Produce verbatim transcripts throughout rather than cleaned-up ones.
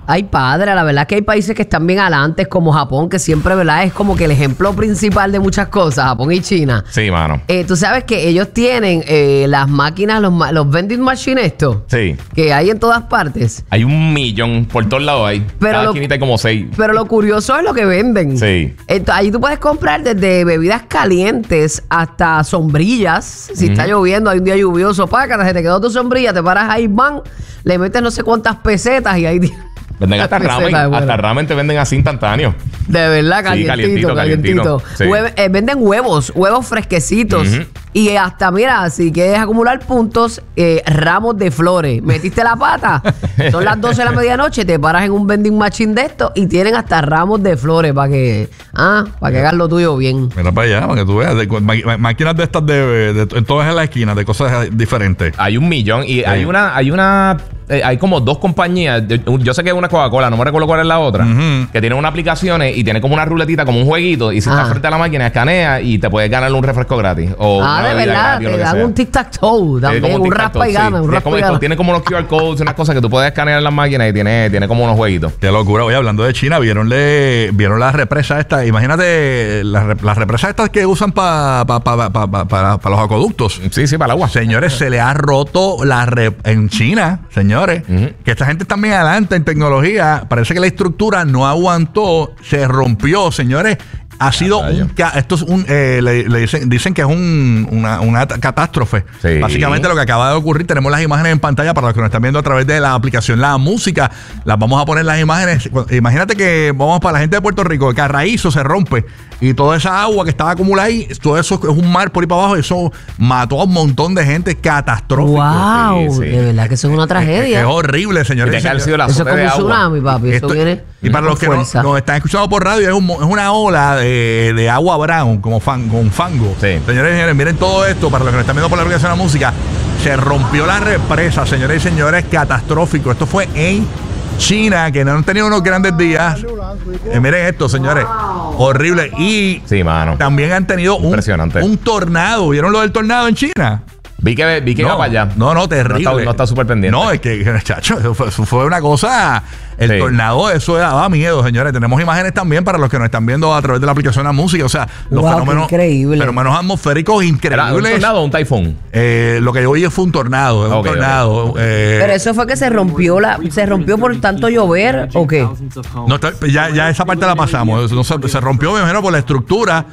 Ay, padre, la verdad es que hay países que están bien adelante, como Japón, que siempre, ¿verdad? Es como que el ejemplo principal de muchas cosas, Japón y China. Sí, mano. Eh, Tú sabes que ellos tienen eh, las máquinas, los, ma- los vending machines estos. Sí. Que hay en todas partes. Hay un millón por todos lados ahí. Pero Cada lo- esquinita hay como seis. Pero lo curioso es lo que venden. Sí. Entonces, ahí tú puedes comprar desde bebidas calientes hasta sombrillas. Si está lloviendo, hay un día lluvioso, pácata, se te quedó tu sombrilla, te paras ahí, van, le metes no sé cuántas pesetas y ahí... Venden hasta ramen. Peseta, bueno. Hasta ramen te venden así instantáneo. De verdad, Sí, calientito, calientito, calientito. calientito. Sí. Hueve- eh, venden huevos, huevos fresquecitos. Ujú. Y hasta, mira, si quieres acumular puntos, eh, ramos de flores. Metiste la pata, son las doce de la medianoche, te paras en un vending machine de esto y tienen hasta ramos de flores para que, ah, para que hagas lo tuyo bien. Mira para allá, para que tú veas. de- ma- máquinas de estas de, de, en todas las esquinas, de cosas diferentes. Hay un millón. Y hay una, hay una, eh, hay como dos compañías. de- Yo sé que es una Coca-Cola, no me recuerdo cuál es la otra. Ujú. Que tienen unas aplicaciones y tiene como una ruletita, como un jueguito. Y si Ah. estás frente a la máquina, escanea y te puedes ganar un refresco gratis. O Ah, una de bebida verdad, gratis o te lo que dan sea. un tic-tac-toe Tiene también, como un tic-tac-toe, raspa y sí. gana, un Tiene raspa como- y gana. Tiene como unos Q R codes, unas cosas que tú puedes escanear en las máquinas y tiene, tiene como unos jueguitos. Qué locura. Oye, hablando de China, ¿vieronle, vieron las represas estas? Imagínate las, re- las represas estas que usan pa, pa, pa, pa, pa- para para los acueductos. Sí, sí, para el agua. Señores, se le ha roto la rep en China, señores. Ujú. Que esta gente está bien adelante en tecnología. Parece que la estructura no aguantó, se rompió, señores. Ha sido rayo. un... ca- Esto es un... eh, le, le dicen, dicen que es un, una, una t- catástrofe. Sí. Básicamente lo que acaba de ocurrir, tenemos las imágenes en pantalla para los que nos están viendo a través de la aplicación La Música. Las vamos a poner las imágenes. Cu- Imagínate que vamos para la gente de Puerto Rico, que Carraízo se rompe y toda esa agua que estaba acumulada ahí, todo eso es un mar por ahí para abajo. Eso mató a un montón de gente. Catastrófico. Wow, Sí, sí. de verdad que eso es una tragedia. Es horrible, Y señores. tiene que haber sido la Eso es azote como de un agua. tsunami, papi. Eso Esto- viene y para con los que no, fuerza. nos están escuchando por radio, es, un mo- es una ola de, de agua brown, como fan, con fango. Sí. Señores y señores, miren todo esto. Para los que nos están viendo por la aplicación de la música, se rompió la represa, señores y señores, catastrófico. Esto fue en China, que no han tenido unos grandes días. Eh, miren esto, señores. Horrible. Y Sí, mano. también han tenido un, Impresionante. un tornado. ¿Vieron lo del tornado en China? Vi que, vi que iba para allá. No, no, terrible. No está- no está súper pendiente. No, es que, chacho, eso fue, eso fue una cosa. El Sí. tornado, eso daba miedo, señores. Tenemos imágenes también para los que nos están viendo a través de la aplicación de la música. O sea, los Wow, qué fenómenos, increíble. fenómenos atmosféricos ¿Era un increíbles. tornado o un taifón? Eh, lo que yo oí fue un tornado, es un Ok, ok. tornado. eh, Pero eso fue que se rompió la, se rompió por tanto llover o qué? no está- ya, ya esa parte la pasamos. Eso no se, se rompió, me imagino, por la estructura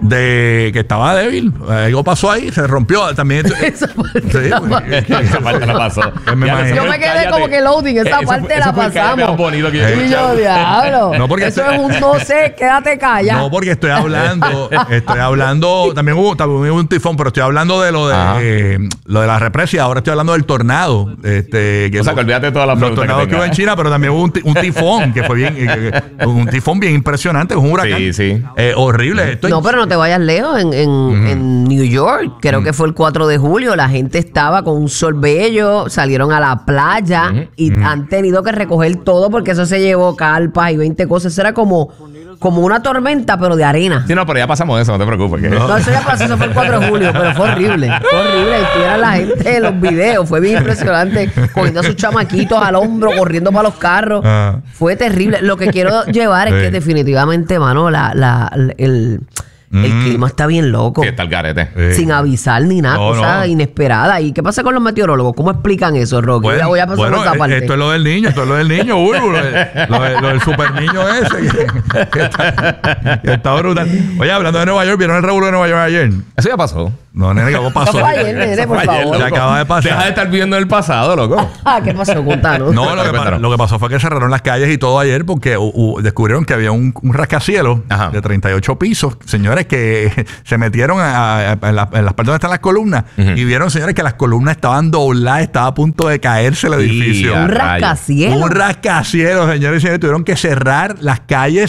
de que estaba débil. Algo pasó ahí, se rompió. También. Esa parte Sí, la porque- Esa parte la pasó. Me Ya, imagino. ese Yo fue me el quedé cállate. como que loading, esa Ese parte fue- la ese fue el cállate más pasamos. bonito que yo he Y yo, escuchado. diablo. No, porque eso este- es un no sé, quédate callado. No, porque estoy hablando, estoy hablando, también hubo, también hubo un tifón, pero estoy hablando de lo de Ajá. eh, lo de la represa y ahora estoy hablando del tornado. Este, que O sea, que olvídate de todas las los preguntas que tornados que, tengas. hubo en China, pero también hubo un, ti- un tifón que fue bien, eh, que- un tifón bien impresionante, un huracán. Sí, sí. Eh, horrible. Estoy- No, pero no te vayas lejos. En, en, en New York, creo que fue el cuatro de julio, la gente estaba con un sol bello, salieron a la playa y han tenido que recoger todo porque eso se llevó carpas y veinte cosas. Eso era como, como una tormenta, pero de arena. Sí, no, pero ya pasamos de eso, no te preocupes. que- No, eso ya pasó, eso fue el cuatro de julio, pero fue horrible. Fue horrible. Y tuvieran la gente en los videos. Fue bien impresionante. Cogiendo a sus chamaquitos al hombro, corriendo para los carros. Ah. Fue terrible. Lo que quiero llevar es Sí. que definitivamente, mano, la, la, el, el Mm. clima está bien loco. Sí, está el garete. Sí. Sin avisar ni nada, No, cosa no. inesperada. ¿Y qué pasa con los meteorólogos? ¿Cómo explican eso, Rocky? Bueno, ya voy a pasar bueno, por esa eh, parte. esto es lo del niño, esto es lo del niño, Urbu, lo, de- lo de- lo del super niño ese. Que, que está, que está brutal. Oye, hablando de Nueva York, ¿vieron el revuelo de Nueva York ayer? Eso ya pasó. No, nene, ¿qué pasó? Eso fue ayer, nene, por Fue ayer, favor. Se loco. acaba de pasar. Deja de estar viviendo en el pasado, loco. Ah, ¿qué pasó? Contanos. No, lo que, pa- Cuéntanos. lo que pasó fue que cerraron las calles y todo ayer porque u- u- descubrieron que había un, un rascacielos Ajá. de treinta y ocho pisos, señores, que se metieron a- a- en, la- en las partes donde están las columnas Ujú. y vieron, señores, que las columnas estaban dobladas, estaba a punto de caerse el Y edificio. a Un rayos. rascacielos. Un rascacielos, señores y señores, tuvieron que cerrar las calles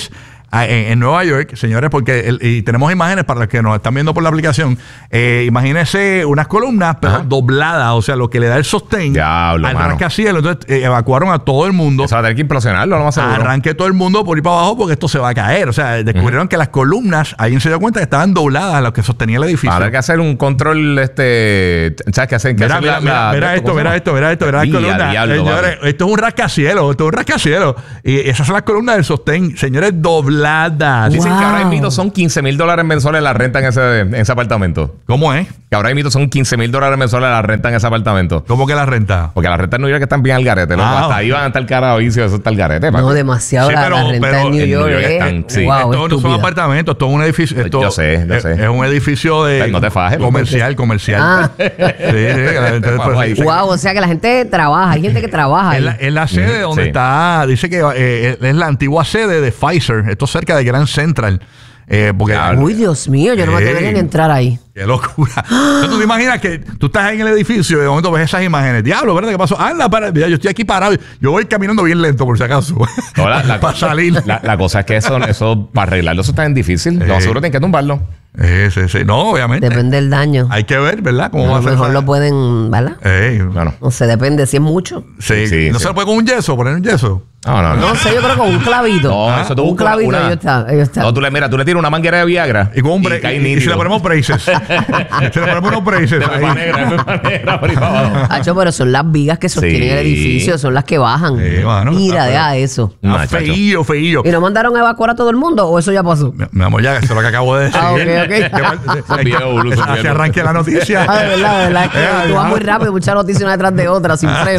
en, en Nueva York, señores, porque el, y tenemos imágenes para los que nos están viendo por la aplicación. Eh, imagínense unas columnas, pero Ajá. dobladas, o sea, lo que le da el sostén Diablo, al mano. rascacielos. Entonces eh, evacuaron a todo el mundo. Eso va a tener que implosionarlo, lo más seguro. Arranque todo el mundo por ir para abajo porque esto se va a caer. O sea, descubrieron uh-huh. que las columnas, alguien se dio cuenta que estaban dobladas a lo que sostenía el edificio. Va a tener que hacer un control, este... ¿Sabes qué hacen? Mira, mira, mira, mira esto, mira esto, mira esto, mira las columnas. Diablo, señores, esto es un rascacielos, esto es un rascacielos. Y esas son las columnas del sostén, señores, dobladas. Dicen Wow. que ahora mismo son quince mil dólares mensuales la renta en ese, en ese apartamento. ¿Cómo es? Que ahora mismo son quince mil dólares mensuales la renta en ese apartamento. ¿Cómo que la renta? Porque las rentas en New York están bien al garete, ¿no? Ah, Hasta ok. ahí van a estar caras vicio, eso está al garete. No, papi. demasiado Sí, la, pero- la renta pero en New en York. New York es- están- sí. wow, esto no son estúpida. apartamentos, esto es un edificio. Esto, Yo sé, yo es, sé. es un edificio de No te fajes, comercial, comercial. Ah. Sí, sí, que la gente después Ahí dice- Wow, o sea que la gente trabaja, hay gente que trabaja Es ahí. la, es la sede donde sí. está, dice que eh, es la antigua sede de Pfizer, esto cerca de Grand Central. Eh, porque, Diablo. Uy, Dios mío, yo no me Ey. atrevería ni a entrar ahí. Qué locura. Entonces, tú te imaginas que tú estás ahí en el edificio y de momento ves esas imágenes. Diablo, ¿verdad? ¿Qué pasó? Anda, para. Mira, yo estoy aquí parado. Yo voy caminando bien lento, por si acaso. No, la, la, para salir. La, la cosa es que eso, eso para arreglarlo, eso está bien difícil. Eh. Lo seguro tienen que tumbarlo. Eh, sí, sí. No, obviamente. Depende del daño. Hay que ver, ¿verdad? ¿Cómo va A a lo ser mejor esa- lo pueden, ¿verdad? Ey, Bueno. No sé, depende si es mucho. sí. Sí, ¿No sí. se le puede con un yeso? ¿Poner un yeso? No, no, no. No sé, yo creo que con un clavito. No, Ah, eso tú un buscas clavito, una- ellos están, ellos están. No, tú le, mira, tú le tiras una manguera de Viagra. Y con un bra- cae y, y si nítido. le ponemos braces. se le ponemos unos braces. De pepa ahí. negra, de pepa negra, por ahí para abajo. Hacho, pero son las vigas que sostienen Sí. el edificio, son las que bajan. Sí, mano, Mira, está deja eso. Ah, No, chacho. feillo, feillo. ¿Y no mandaron a evacuar a todo el mundo o eso ya pasó? Mi, mi amor, ya, eso es lo que acabo de decir. Ah, ok, ok. Que mal- Son viejos, boludo, son Así viejos. arranque la noticia. Ah, de verdad, de verdad. Es que Eh, tú vas ya. muy rápido, muchas noticias una detrás de otra, sin freno.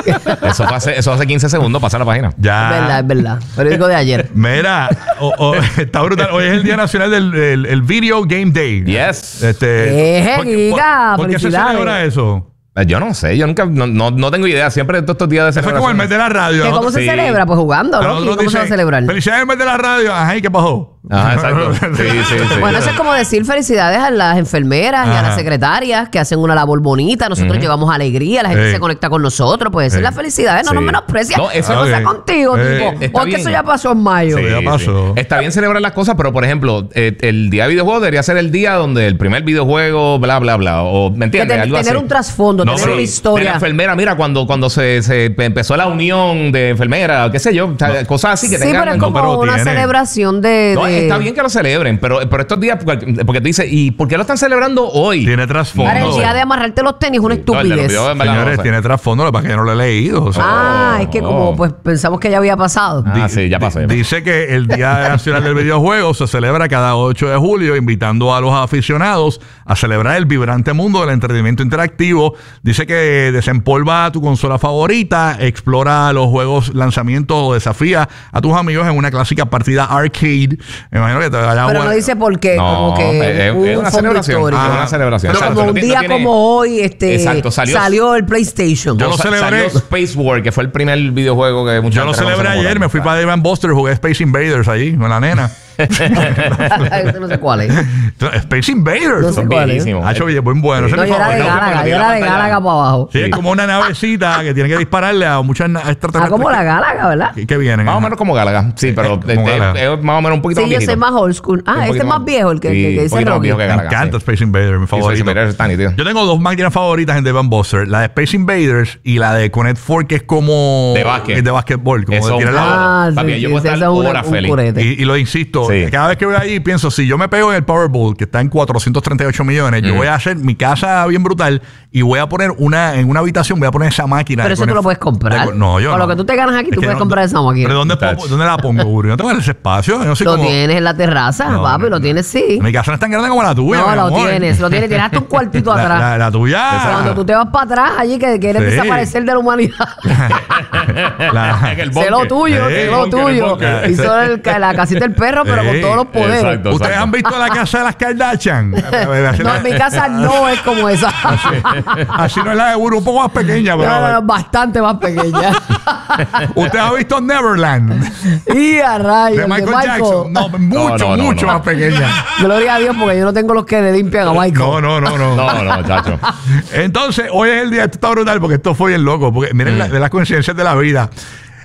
Eso fue hace, eso hace quince segundos, pasa la página. Ya. Es verdad, es verdad. Periódico de ayer. Mira, o- o- está brutal. Hoy es el Día Nacional del el, el Video Game Day. Yes. Este, Eh, ¿por, Giga, por- por qué se felicidades. celebra eso? Eh, Yo no sé, yo nunca, no, no, no tengo idea. Siempre todos estos días de Eso es como el mes de la radio. ¿Que ¿no? ¿Cómo se Sí. celebra? Pues jugando, A ¿no? ¿Y nosotros ¿Cómo se va a dicen, celebrar? felicidades el mes de la radio. Ajá, ¿y qué pasó? Ajá, exacto. Sí, sí, sí. Bueno, eso es como decir felicidades a las enfermeras y a Ajá. las secretarias que hacen una labor bonita. Nosotros llevamos alegría, la gente Ey. se conecta con nosotros. Pues esa es Ey. la felicidad. No Sí. nos menosprecia. No, eso- no sea Ok. contigo, Eh, tipo. está Porque bien. eso ya pasó en mayo. Sí. ya pasó. Está bien celebrar las cosas, pero por ejemplo, eh, el día de videojuegos debería ser el día donde el primer videojuego, bla, bla, bla. O, ¿me entiendes? Que ten- Algo tener así. un trasfondo, tener pero una historia. De la enfermera, mira, cuando, cuando se, se empezó la unión de enfermeras, qué sé yo, o sea, cosas así que Sí, tengan. pero es no, como pero una tiene. celebración de. No, de- está bien que lo celebren, pero, pero estos días, porque, porque tú dices, ¿y por qué lo están celebrando hoy? Tiene trasfondo. Ahora, el día de amarrarte los tenis es una No, el de los estupidez. videos, en verdad, Señores, no, o sea. tiene trasfondo, lo que pasa es que yo no lo he leído. o sea. Ah, es que como Oh. pues pensamos que ya había pasado. Ah, sí, ya pasó. ya pasó. Dice que el Día Nacional del Videojuego se celebra cada ocho de julio, invitando a los aficionados a celebrar el vibrante mundo del entretenimiento interactivo. Dice que desempolva tu consola favorita, explora los juegos, lanzamientos o desafía a tus amigos en una clásica partida arcade. Me imagino que te vaya a Pero jugar- no dice por qué, No, como que es- un es una fondo celebración. histórico. Ah, una celebración. Pero Exacto, como no un tiene- día no tiene- como hoy, este, Exacto, salió- salió el PlayStation. Yo lo Sa- celebré. Salió Space War, que fue el primer videojuego que muchos Yo lo celebré ayer, me fui para Dave and Buster, jugué Space Invaders allí con la nena. Ese no sé cuál es. Space Invaders. No sé Son cuál es. viejísimos. Ha hecho bien, buen bueno. Ese No, es yo mi era de favorito. Gálaga, yo era de Gálaga para abajo. Sí, es como una navecita que tiene que dispararle a muchas na- Ah, extraterrestres. como la Gálaga, ¿verdad? que, que vienen. Más o ajá. menos como Galaga. Sí, pero como eh, eh, Galaga. es más o menos un poquito Sí, más yo viejito. soy más old school. Ah, Un este poquito es más viejo, el que, sí, que, que un dice poquito más Rocky. viejo que Me Galaga. encanta sí. Space Invaders, mi Sí, Space favorito. Invaders está nítido. Yo tengo dos máquinas favoritas en Dave and Buster. La de Space Invaders y la de Connect Four, que es como... De básquet. es de básquetbol. Como Eso de es tirar un la bola. Ah, sí, Papi, sí, yo puedo sí, estar esa es una- horas un feliz. curete. Y, y lo insisto, Sí. cada vez que voy allí pienso, si yo me pego en el Powerball, que está en cuatrocientos treinta y ocho millones, yo voy a hacer mi casa bien brutal y voy a poner una, en una habitación, voy a poner esa máquina. Pero de eso tú Connect- lo puedes comprar. de- no, yo Con no. lo que tú te ganas aquí, Es tú que puedes no- comprar esa máquina. ¿Pero dónde, Touch. pongo- dónde la pongo, Uri? No tengo ese espacio. Yo no sé Lo cómo- tienes en la terraza, No, papi, no, lo no. tienes sí. Mi casa no es tan grande como la tuya. No, mi lo amor. tienes, lo tienes. Tienes hasta un cuartito La, atrás. la- la tuya. Cuando tú te vas para atrás allí que quieres Sí. desaparecer de la humanidad. La- En el Sé lo búnker. tuyo, Sí, sé lo búnker, el tuyo. búnker. Hizo el- la casita del perro, pero Sí, con todos los poderes. exacto. ¿Ustedes han visto la casa de las Kardashian? No, en mi casa no es como esa. Así no es la de Uri, un poco más pequeña, pero. No, no, no, bastante más pequeña. ¿Usted ha visto Neverland? Y a rayos, De el Michael, de Michael. Jackson. No, mucho, no, no, mucho no. más pequeña. Gloria a Dios, porque yo no tengo los que le limpian a Michael. No, no, no, no. No, no, chacho. Entonces, hoy es el día, esto está brutal porque esto fue bien loco. Porque miren la- de las coincidencias de la vida.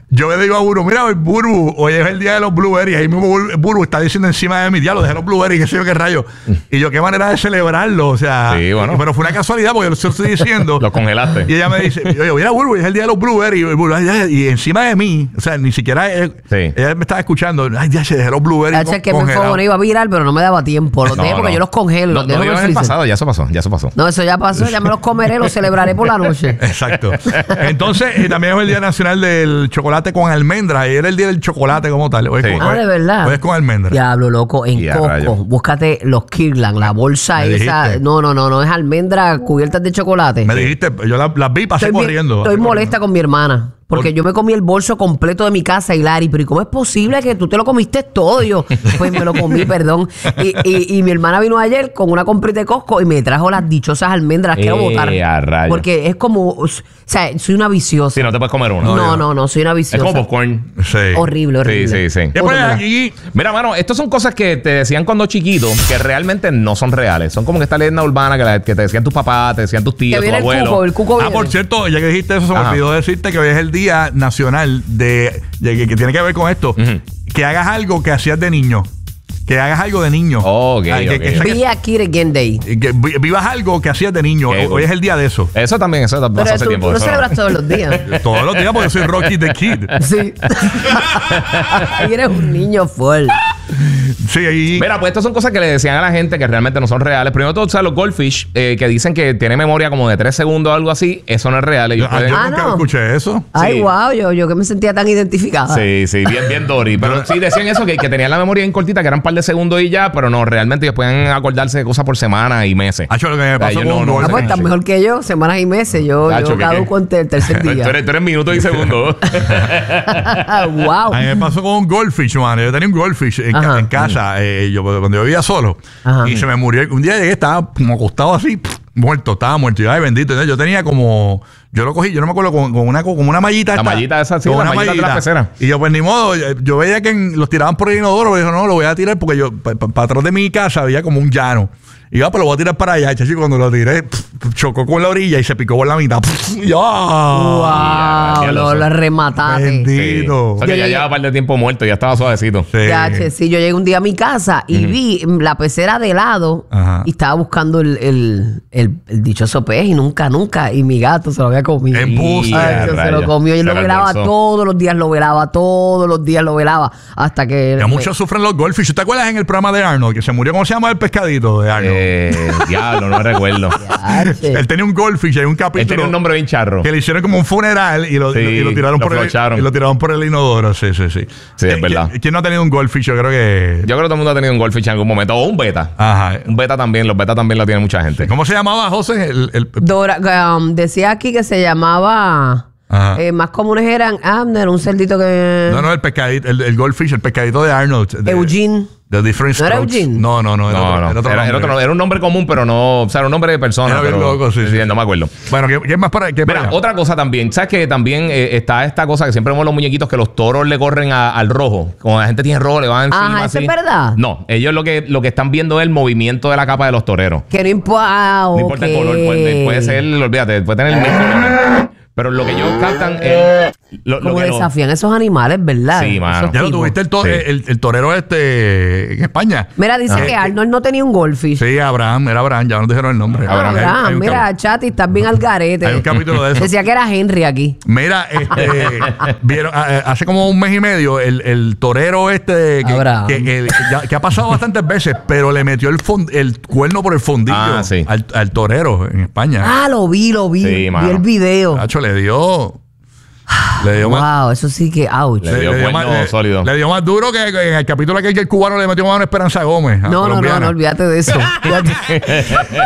yo le digo a Burbu, mira, Burbu, hoy es el día de los blueberries. Ahí mismo Burbu está diciendo encima de mi diablo, dejé los blueberries, qué sé yo qué rayo. Y yo, qué manera de celebrarlo. O sea, sí, bueno. Pero fue una casualidad porque yo lo estoy diciendo. Lo congelaste. Y ella me dice, yo, mira, Burbu, es el día de los blueberries. Y, Burbu, y encima de mí, o sea, ni siquiera él, sí. ella me estaba escuchando. Ay, ya se dejé los blueberries. Con, que me fue, iba a virar, pero no me daba tiempo. Los no, dejo porque no. yo los congelo. Los no, dejo en el pasado, ya eso pasó, ya eso pasó. No, eso ya pasó, ya me los comeré, los celebraré por la noche. Exacto. Entonces, eh, también es el Día Nacional del Chocolate con Almendra. Y era el día del chocolate como tal. Hoy sí. con, ah, de verdad. Hoy es con almendra. Diablo, loco, en yeah, Costco. Rayo. Búscate los Kirkland, la bolsa ¿Me esa. Dijiste? No, no, no, no es almendra cubiertas de chocolate. Me dijiste, yo las la vi, pasé estoy corriendo. Estoy pasé molesta corriendo. con mi hermana. Porque yo me comí el bolso completo de mi casa, Hilary, pero ¿y cómo es posible que tú te lo comiste todo? Yo, pues me lo comí, perdón. Y, y, y mi hermana vino ayer con una comprita de Costco y me trajo las dichosas almendras que quiero botar. Porque es como, o sea, soy una viciosa. Sí, no te puedes comer una. No, no, no, no soy una viciosa. Es como popcorn. Sí. Horrible, horrible. Sí, sí, sí. ¿Qué pones aquí? Mira, mano, estas son cosas que te decían cuando chiquito, que realmente no son reales. Son como que esta leyenda urbana que, la, que te decían tus papás, te decían tus tíos, tus abuelos. El cuco, el cuco ah, por cierto, ya que dijiste eso, se me olvidó decirte que hoy es el Día Nacional de, de que, que tiene que ver con esto, uh-huh. que hagas algo que hacías de niño. Que hagas algo de niño. Oh, okay, Ay, okay. Que, que, Be a Kid Again Day. Que vivas algo que hacías de niño. Okay, hoy es el día de eso. Eso también, eso pasó Pero hace tú, tiempo. Tú lo eso celebras no. todos los días. Todos los días porque soy Rocky the Kid. Sí. Ahí eres un niño full. Sí, ahí. Mira, pues estas son cosas que le decían a la gente que realmente no son reales. Primero todo, o sea, los goldfish eh, que dicen que tiene memoria como de tres segundos o algo así, eso no es real. Ellos ah, pueden... Yo ah, nunca no. escuché eso. Ay, sí. wow, yo, yo que me sentía tan identificada. Sí, sí, bien, bien Dory. Pero sí decían eso, que, que tenían la memoria bien cortita, que eran un par de segundos y ya, pero no, realmente ellos pueden acordarse de cosas por semana y meses. Hacho, lo que me pasó o sea, con no, un Ah, pues estás mejor que yo, semanas y meses. Yo, Hacho, yo caduco en el tercer día. tú, eres, tú eres minutos y segundos. Wow. A mí me pasó con un goldfish, man. Yo tenía un goldfish en, ca- en casa. Eh, yo, cuando yo vivía solo. Ajá. Y se me murió. Un día llegué, estaba como acostado así, pff, muerto, estaba muerto. Y ay, bendito. Entonces, yo tenía como. Yo lo cogí, yo no me acuerdo, con, con una, como una mallita. La esta, mallita esa, sí, con la una mallita de la pecera. Y yo, pues ni modo, yo, yo veía que en- los tiraban por el inodoro. Pero dijo, no, lo voy a tirar porque yo, para pa, pa atrás de mi casa, había como un llano. Y yo, pues lo voy a tirar para allá. Chachi, cuando lo tiré, pff, chocó con la orilla y se picó por la mitad. Pff, y yo, Wow, ya, lo, lo remataste. bendito. Sí. O sea, que ya llevaba un par de tiempo muerto, ya estaba suavecito. Sí. Ya, che, sí, yo llegué un día a mi casa y Ujú. vi la pecera de lado. Ajá. Y estaba buscando el, el, el, el dichoso pez y nunca, nunca. Y mi gato se lo había comido. Embuste. Ay, yo se Rayos. lo comió. Y Se lo lo velaba almorzó. todos los días, lo velaba todos los días, lo velaba. Hasta que. Ya muchos sufren los goldfish. ¿Te acuerdas en el programa de Arnold que se murió? ¿Cómo se llama el pescadito de Arnold? Eh, diablo, no recuerdo. Ya, che. Él tenía un goldfish, hay un Él capítulo tenía un nombre bien charro. que le hicieron como un funeral y lo, Sí, y lo tiraron lo por el, flocharon. y lo tiraron por el inodoro. Sí, sí, sí. Sí, es Eh, verdad. ¿Quién, quién no ha tenido un goldfish? Yo creo que. Yo creo que todo el mundo ha tenido un goldfish en algún momento. O un beta. Ajá. Un beta también. Los beta también lo tiene mucha gente. ¿Cómo se llamaba, José? El, el- Dora, um, decía aquí que se llamaba. Ajá. Eh, más comunes eran Abner, un cerdito que. No, no, el pescadito, el, el goldfish, el pescadito de Arnold. De, Eugene. The Different ¿No era Strokes. Eugene? No, no, no. Era No, otro, no. Era otro Era, era nombre. otro- era un nombre común, pero no. O sea, era un nombre de persona. Era bien pero- loco, sí, sí. No me acuerdo. Bueno, ¿qué, qué más para qué para Mira, allá? otra cosa también. ¿Sabes que también eh, está esta cosa que siempre vemos los muñequitos que los toros le corren a- al rojo? Cuando la gente tiene rojo, le van encima Ajá, ¿eso así. es verdad? No, ellos lo que, lo que están viendo es el movimiento de la capa de los toreros. Que no importa. Ah, No importa el ok. color, puede, puede ser, olvídate, puede tener el mismo color. Pero lo que ellos captan es. Lo, lo Como que lo- desafían esos animales, ¿verdad? Sí, mano. Esos Ya lo tipos. tuviste el, to- Sí. el, el torero este en España. Mira, dice Ah. que Arnold no tenía un goldfish. Sí, Abraham, era Abraham, ya nos dijeron el nombre. Ah, Abraham. Hay- Abraham, hay un mira, cap- Chati, estás bien al garete. hay un capítulo de eso. Decía que era Henry aquí. Mira, este, vieron, a- a- hace como un mes y medio, el, el torero este que, Abraham. que, que- ya- que ha pasado bastantes veces, pero le metió el, fond- el cuerno por el fondillo Ah, sí. al, al torero en España. Ah, lo vi, lo vi. Sí, vi mano. el video. Nacho le dio. Le dio más. Wow, eso sí que, ouch. Le dio cuerno más, le- sólido. le dio más duro que, que en el capítulo aquel que el cubano le metió mano a Esperanza Gómez. a No, no, no, colombiana. no, olvídate de eso. Olvídate.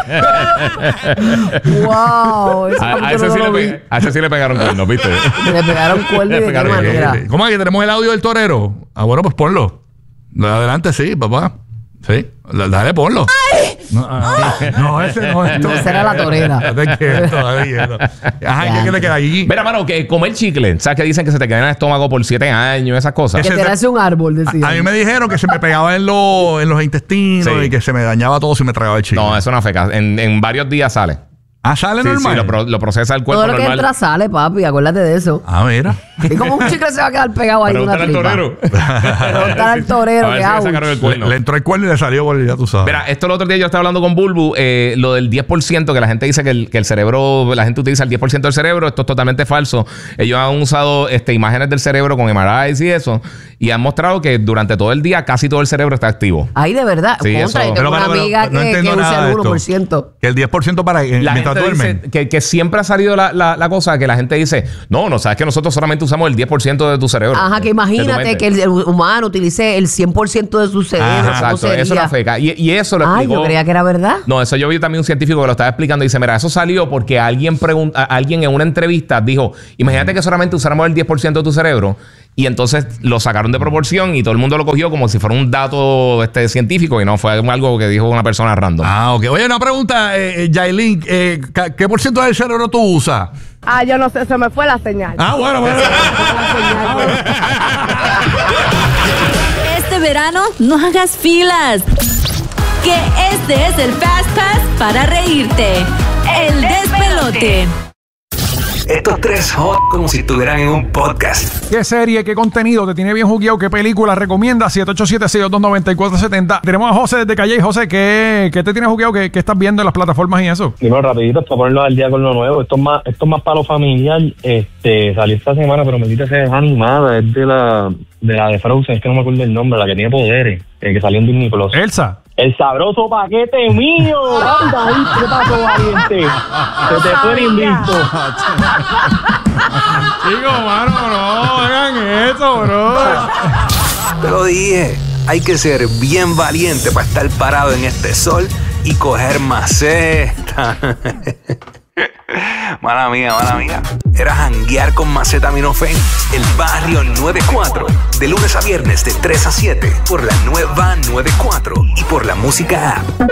Wow, ese A, a capítulo ese sí no le lo vi. pe- a ese sí le pegaron cuernos, ¿viste? Le pegaron cuerno y Le de qué pegaron- manera. Eh, ¿Cómo es que tenemos el audio del torero? Ah, bueno, pues ponlo. Adelante, sí, papá. Sí, da- dale, ponlo. No, ah, no, ese no es. No, esa era la torera. Date quieto, date quieto. Ajá, ¿y qué te queda allí? Mira, mano, que comer chicle. ¿Sabes que dicen que se te queda en el estómago por siete años? Esas cosas. Que Ese te te- nace un árbol, decía. A, a mí me dijeron que se me pegaba en, los en los intestinos Sí. y que se me dañaba todo si me tragaba el chicle. No, eso no afecta. En, en varios días sale. Ah, sale Sí, normal. sí, lo, pro- lo procesa el cuerpo Todo lo que normal. entra sale, papi. Acuérdate de eso. Ah, mira. Y como un chicle se va a quedar pegado ahí en una Pregúntale al tripa. torero. Preguntar al torero A ver que si le hago. sacaron el Le, cuerno. le entró el cuerno y le salió por ya tú sabes. Mira, esto el otro día yo estaba hablando con Bulbu, eh, lo del diez por ciento que la gente dice que el, que el cerebro, la gente utiliza el diez por ciento del cerebro, esto es totalmente falso. Ellos han usado este, imágenes del cerebro con M R Is y eso, y han mostrado que durante todo el día casi todo el cerebro está activo. Ay, de verdad. Sí, Contra, eso- yo tengo Pero, una pero, pero, amiga no que, entiendo que nada usa de el esto. uno por ciento. Que el diez por ciento para La mientras gente duermen. dice que, que siempre ha salido la, la, la cosa que la gente dice, no, no, sabes que nosotros solamente usamos el diez por ciento de tu cerebro. Ajá, que de tu imagínate mente. que el, el humano utilice el cien por ciento de su cerebro. Ajá, ¿cómo Exacto, sería? eso es una feca. Y, y eso lo Ay, explicó. yo creía que era verdad. No, eso yo vi también un científico que lo estaba explicando y dice, mira, eso salió porque alguien pregunta, alguien en una entrevista dijo, imagínate que solamente usáramos el diez por ciento de tu cerebro, y entonces lo sacaron de proporción y todo el mundo lo cogió como si fuera un dato este, científico y no fue algo que dijo una persona random. Ah, ok. Oye, una pregunta, eh, eh, Yailin. Eh, ca- ¿Qué por ciento del cerebro tú usas? Ah, yo no sé, se me fue la señal. Ah, bueno, bueno. Este verano no hagas filas. Que este es el Fast Pass para reírte. El despelote. Estos tres hot como si estuvieran en un podcast. ¿Qué serie, qué contenido te tiene bien jugueado? ¿Qué película recomienda? siete ocho siete, seis dos dos, nueve cuatro siete cero. Tenemos a José desde Calle. José, ¿qué, qué te tiene jugueado? ¿Qué, ¿Qué estás viendo en las plataformas y eso? Dime rapidito para ponernos al día con lo nuevo. Esto es más, esto es más para lo familiar. Este, salió esta semana, pero me quita ser animada. Es de la de la de Frozen, es que no me acuerdo el nombre, la que tiene poderes, eh, que salió en Disney Plus. Elsa. El sabroso paquete mío. Anda ahí, ¿qué pasó, valiente? Se te fue el invicto. Chico, mano, no hagan eso, bro. Te lo dije, hay que ser bien valiente para estar parado en este sol y coger maceta. Mala mía, mala mía. Era janguear con Macetaminofen, el barrio noventa y cuatro. De lunes a viernes de tres a siete por la nueva noventa y cuatro y por la música app.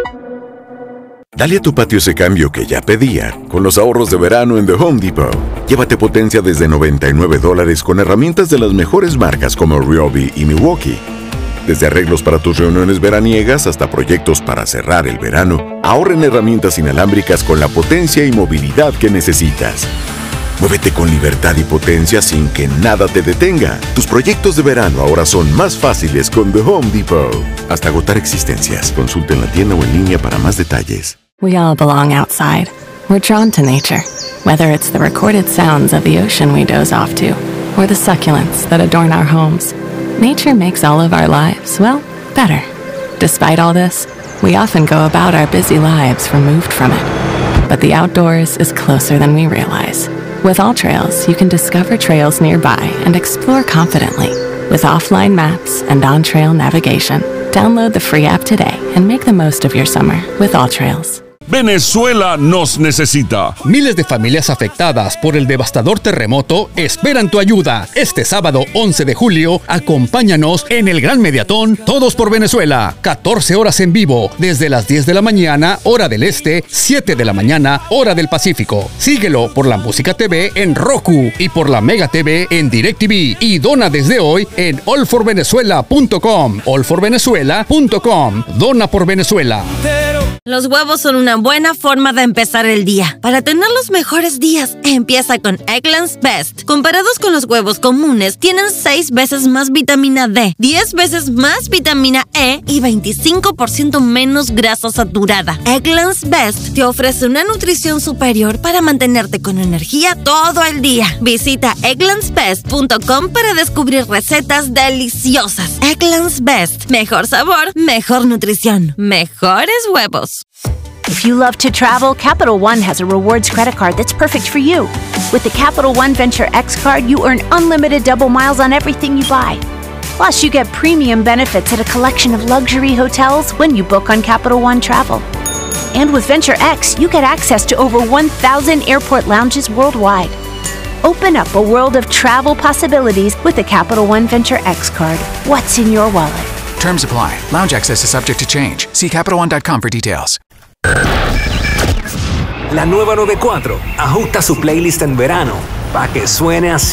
Dale a tu patio ese cambio que ya pedía con los ahorros de verano en The Home Depot. Llévate potencia desde noventa y nueve dólares con herramientas de las mejores marcas como Ryobi y Milwaukee. Desde arreglos para tus reuniones veraniegas hasta proyectos para cerrar el verano, ahorra en herramientas inalámbricas con la potencia y movilidad que necesitas. Muévete con libertad y potencia sin que nada te detenga. Tus proyectos de verano ahora son más fáciles con The Home Depot. Hasta agotar existencias. Consulta en la tienda o en línea para más detalles. We all belong outside. We're drawn to nature, whether it's the recorded sounds of the ocean we doze off to, or the succulents that adorn our homes. Nature makes all of our lives, well, better. Despite all this, we often go about our busy lives removed from it. But the outdoors is closer than we realize. With AllTrails, you can discover trails nearby and explore confidently. With offline maps and on-trail navigation, download the free app today and make the most of your summer with AllTrails. Venezuela nos necesita. Miles de familias afectadas por el devastador terremoto esperan tu ayuda. Este sábado once de julio, acompáñanos en el Gran Mediatón Todos por Venezuela. catorce horas en vivo, desde las diez de la mañana, hora del este, siete de la mañana, hora del Pacífico. Síguelo por la Música T V en Roku y por la Mega T V en DirecTV. Y dona desde hoy en all for venezuela punto com. all for venezuela punto com. Dona por Venezuela. Los huevos son una buena forma de empezar el día. Para tener los mejores días, empieza con Eggland's Best. Comparados con los huevos comunes, tienen seis veces más vitamina D, diez veces más vitamina E y veinticinco por ciento menos grasa saturada. Eggland's Best te ofrece una nutrición superior para mantenerte con energía todo el día. Visita egglands best punto com para descubrir recetas deliciosas. Eggland's Best. Mejor sabor, mejor nutrición, mejores huevos. If you love to travel, Capital One has a rewards credit card that's perfect for you. With the Capital One Venture X card, you earn unlimited double miles on everything you buy. Plus, you get premium benefits at a collection of luxury hotels when you book on Capital One Travel. And with Venture X, you get access to over one thousand airport lounges worldwide. Open up a world of travel possibilities with the Capital One Venture X card. What's in your wallet? Terms apply. Lounge access is subject to change. See Capital One dot com for details. La nueva noventa y cuatro ajusta su playlist en verano para que suene así.